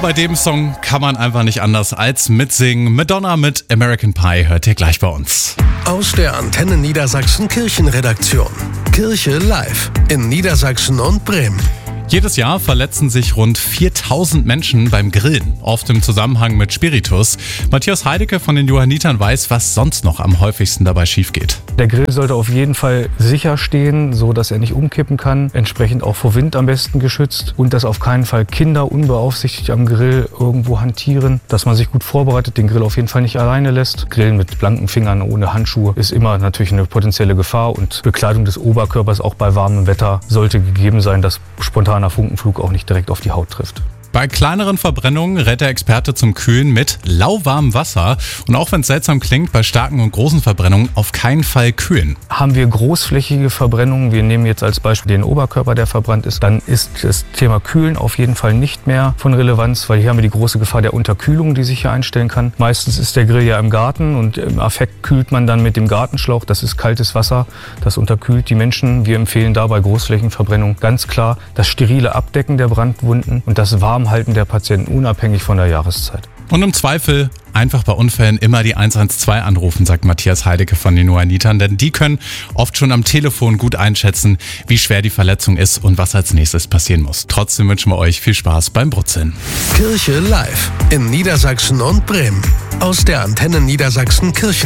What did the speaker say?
bei dem Song kann man einfach nicht anders als mitsingen. Madonna mit American Pie hört ihr gleich bei uns. Aus der Antenne Niedersachsen Kirchenredaktion. Kirche live in Niedersachsen und Bremen. Jedes Jahr verletzen sich rund 4000 Menschen beim Grillen, oft im Zusammenhang mit Spiritus. Matthias Heidecke von den Johannitern weiß, was sonst noch am häufigsten dabei schief geht. Der Grill sollte auf jeden Fall sicher stehen, so dass er nicht umkippen kann. Entsprechend auch vor Wind am besten geschützt und dass auf keinen Fall Kinder unbeaufsichtigt am Grill irgendwo hantieren. Dass man sich gut vorbereitet, den Grill auf jeden Fall nicht alleine lässt. Grillen mit blanken Fingern ohne Handschuhe ist immer natürlich eine potenzielle Gefahr und Bekleidung des Oberkörpers auch bei warmem Wetter sollte gegeben sein, dass spontaner Funkenflug auch nicht direkt auf die Haut trifft. Bei kleineren Verbrennungen rät der Experte zum Kühlen mit lauwarmem Wasser. Und auch wenn es seltsam klingt, bei starken und großen Verbrennungen auf keinen Fall kühlen. Haben wir großflächige Verbrennungen, wir nehmen jetzt als Beispiel den Oberkörper, der verbrannt ist, dann ist das Thema Kühlen auf jeden Fall nicht mehr von Relevanz, weil hier haben wir die große Gefahr der Unterkühlung, die sich hier einstellen kann. Meistens ist der Grill ja im Garten und im Affekt kühlt man dann mit dem Gartenschlauch. Das ist kaltes Wasser, das unterkühlt die Menschen. Wir empfehlen da bei Großflächenverbrennung ganz klar das sterile Abdecken der Brandwunden und das Warmhalten der Patienten unabhängig von der Jahreszeit. Und im Zweifel einfach bei Unfällen immer die 112 anrufen, sagt Matthias Heidecke von den Johannitern, denn die können oft schon am Telefon gut einschätzen, wie schwer die Verletzung ist und was als nächstes passieren muss. Trotzdem wünschen wir euch viel Spaß beim Brutzeln. Kirche live in Niedersachsen und Bremen. Aus der Antenne Niedersachsen Kirchen.